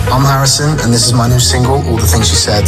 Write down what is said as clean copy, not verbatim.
I'm Harrison, and this is my new single, All the Things She Said.